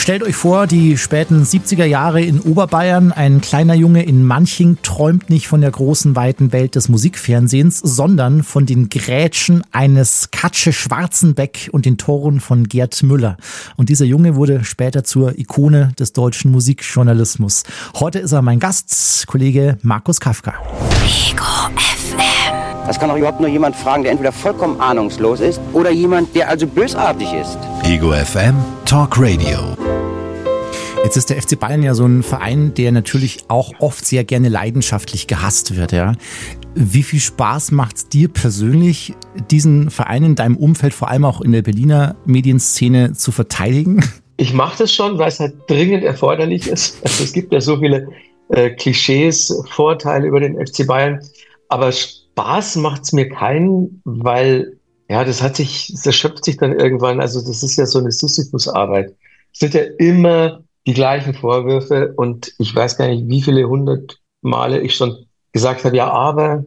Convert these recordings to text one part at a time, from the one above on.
Stellt euch vor, die späten 70er Jahre in Oberbayern. Ein kleiner Junge in Manching träumt nicht von der großen, weiten Welt des Musikfernsehens, sondern von den Grätschen eines Katsche Schwarzenbeck und den Toren von Gerd Müller. Und dieser Junge wurde später zur Ikone des deutschen Musikjournalismus. Heute ist er mein Gast, Kollege Markus Kafka. Ego FM. Das kann auch überhaupt nur jemand fragen, der entweder vollkommen ahnungslos ist oder jemand, der also bösartig ist. Ego FM Talk Radio. Jetzt ist der FC Bayern ja so ein Verein, der natürlich auch oft sehr gerne leidenschaftlich gehasst wird. Ja. Wie viel Spaß macht es dir persönlich, diesen Verein in deinem Umfeld, vor allem auch in der Berliner Medienszene, zu verteidigen? Ich mache das schon, weil es halt dringend erforderlich ist. Also es gibt ja so viele Klischees, Vorteile über den FC Bayern. Aber Spaß macht es mir keinen, weil ja, das schöpft sich dann irgendwann. Also das ist ja so eine Sisyphus-Arbeit. Es sind ja immer die gleichen Vorwürfe und ich weiß gar nicht, wie viele 100 Male ich schon gesagt habe, ja, aber.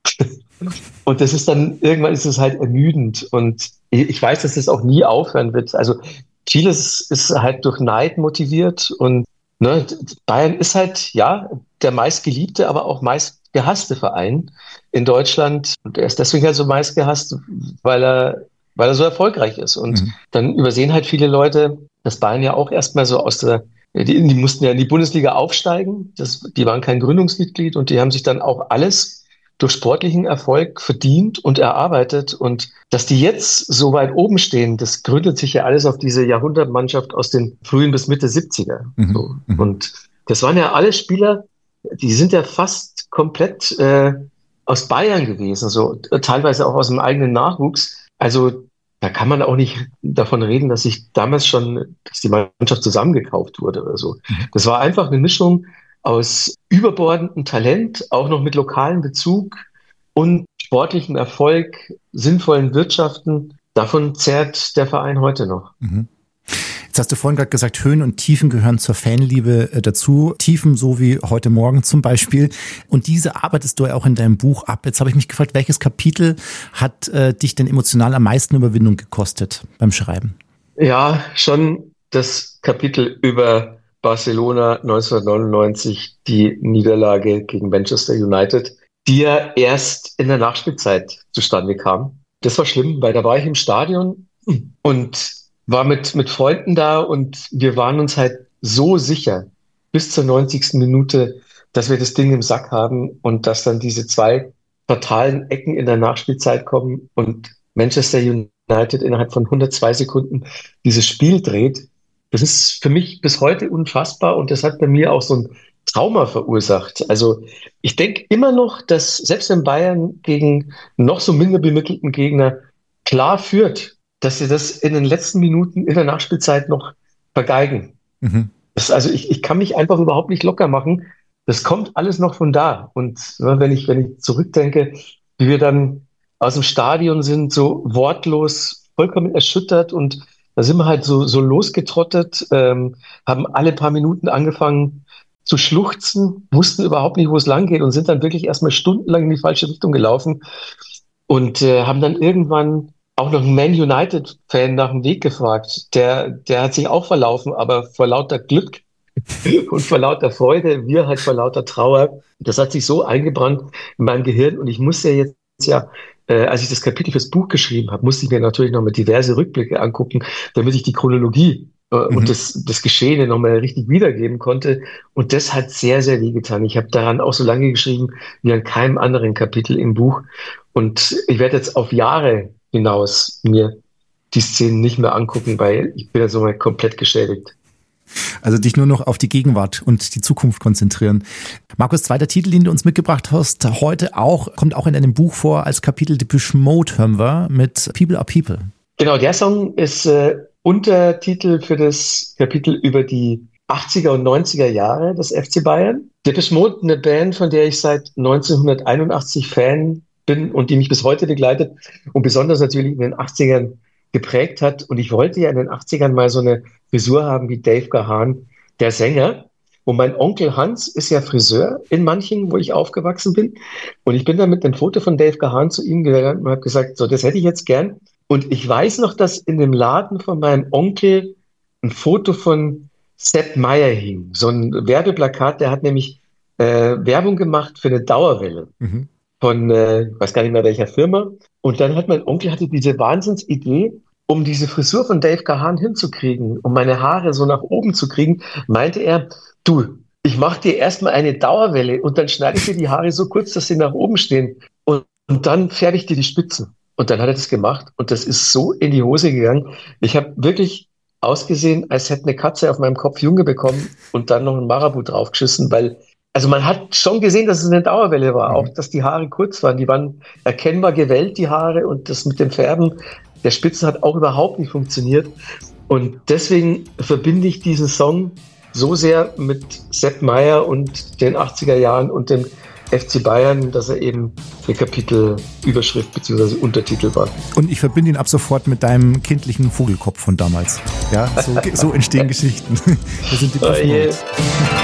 Und das ist dann, irgendwann ist es halt ermüdend und ich weiß, dass es auch nie aufhören wird. Also vieles ist halt durch Neid motiviert und ne, Bayern ist halt, ja, der meistgeliebte, aber auch meistgehasste Verein in Deutschland. Und er ist deswegen halt so meistgehasst, weil er so erfolgreich ist. Und dann übersehen halt viele Leute, dass Bayern ja auch erstmal so die mussten ja in die Bundesliga aufsteigen. Die waren kein Gründungsmitglied und die haben sich dann auch alles durch sportlichen Erfolg verdient und erarbeitet. Und dass die jetzt so weit oben stehen, das gründet sich ja alles auf diese Jahrhundertmannschaft aus den frühen bis Mitte 70er. So. Und das waren ja alle Spieler, die sind ja fast komplett aus Bayern gewesen, so teilweise auch aus dem eigenen Nachwuchs. Also da kann man auch nicht davon reden, dass die Mannschaft zusammengekauft wurde oder so. Das war einfach eine Mischung aus überbordendem Talent, auch noch mit lokalem Bezug und sportlichem Erfolg, sinnvollen Wirtschaften. Davon zehrt der Verein heute noch. Jetzt hast du vorhin gerade gesagt, Höhen und Tiefen gehören zur Fanliebe dazu. Tiefen, so wie heute Morgen zum Beispiel. Und diese arbeitest du ja auch in deinem Buch ab. Jetzt habe ich mich gefragt, welches Kapitel hat dich denn emotional am meisten Überwindung gekostet beim Schreiben? Ja, schon das Kapitel über Barcelona 1999, die Niederlage gegen Manchester United, die ja erst in der Nachspielzeit zustande kam. Das war schlimm, weil da war ich im Stadion und war mit Freunden da und wir waren uns halt so sicher bis zur 90. Minute, dass wir das Ding im Sack haben und dass dann diese 2 fatalen Ecken in der Nachspielzeit kommen und Manchester United innerhalb von 102 Sekunden dieses Spiel dreht. Das ist für mich bis heute unfassbar und das hat bei mir auch so ein Trauma verursacht. Also ich denke immer noch, dass selbst wenn Bayern gegen noch so minder bemittelten Gegner klar führt, dass sie das in den letzten Minuten in der Nachspielzeit noch vergeigen. Ich kann mich einfach überhaupt nicht locker machen. Das kommt alles noch von da. Und wenn ich zurückdenke, wie wir dann aus dem Stadion sind, so wortlos, vollkommen erschüttert und da sind wir halt so losgetrottet, haben alle paar Minuten angefangen zu schluchzen, wussten überhaupt nicht, wo es lang geht und sind dann wirklich erstmal stundenlang in die falsche Richtung gelaufen und haben dann irgendwann auch noch einen Man United-Fan nach dem Weg gefragt. Der hat sich auch verlaufen, aber vor lauter Glück und vor lauter Freude, wir halt vor lauter Trauer. Das hat sich so eingebrannt in meinem Gehirn und ich musste jetzt als ich das Kapitel fürs Buch geschrieben habe, musste ich mir natürlich noch mal diverse Rückblicke angucken, damit ich die Chronologie und das Geschehene noch mal richtig wiedergeben konnte. Und das hat sehr, sehr wehgetan. Ich habe daran auch so lange geschrieben wie an keinem anderen Kapitel im Buch. Und ich werde jetzt auf Jahre hinaus mir die Szenen nicht mehr angucken, weil ich bin ja so mal komplett geschädigt. Also dich nur noch auf die Gegenwart und die Zukunft konzentrieren. Markus, zweiter Titel, den du uns mitgebracht hast, heute kommt auch in deinem Buch vor als Kapitel Depeche Mode, hören wir, mit People Are People. Genau, der Song ist Untertitel für das Kapitel über die 80er und 90er Jahre des FC Bayern. Depeche Mode, eine Band, von der ich seit 1981 Fan bin und die mich bis heute begleitet und besonders natürlich in den 80ern geprägt hat. Und ich wollte ja in den 80ern mal so eine Frisur haben wie Dave Gahan, der Sänger. Und mein Onkel Hans ist ja Friseur in Manching, wo ich aufgewachsen bin. Und ich bin dann mit dem Foto von Dave Gahan zu ihm gegangen und habe gesagt, so, das hätte ich jetzt gern. Und ich weiß noch, dass in dem Laden von meinem Onkel ein Foto von Sepp Maier hing. So ein Werbeplakat, der hat nämlich Werbung gemacht für eine Dauerwelle von, ich weiß gar nicht mehr welcher Firma. Und dann hat mein Onkel diese Wahnsinnsidee, um diese Frisur von Dave Gahan hinzukriegen, um meine Haare so nach oben zu kriegen, meinte er, du, ich mache dir erstmal eine Dauerwelle und dann schneide ich dir die Haare so kurz, dass sie nach oben stehen und dann färbe ich dir die Spitzen. Und dann hat er das gemacht und das ist so in die Hose gegangen. Ich habe wirklich ausgesehen, als hätte eine Katze auf meinem Kopf Junge bekommen und dann noch ein Marabu draufgeschissen, weil also man hat schon gesehen, dass es eine Dauerwelle war, auch dass die Haare kurz waren. Die waren erkennbar gewellt, die Haare, und das mit dem Färben der Spitzen hat auch überhaupt nicht funktioniert. Und deswegen verbinde ich diesen Song so sehr mit Sepp Maier und den 80er Jahren und dem FC Bayern, dass er eben eine Kapitelüberschrift bzw. Untertitel war. Und ich verbinde ihn ab sofort mit deinem kindlichen Vogelkopf von damals. Ja, so entstehen Geschichten. Das sind die